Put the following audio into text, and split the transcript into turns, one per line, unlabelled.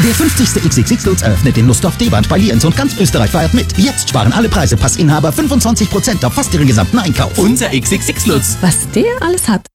Der 50. XXX Lutz eröffnet den Lusthof D-Band bei Lienz und ganz Österreich feiert mit. Jetzt sparen alle Passinhaber 25% auf fast ihren gesamten Einkauf.
Unser XXX Lutz.
Was der alles hat.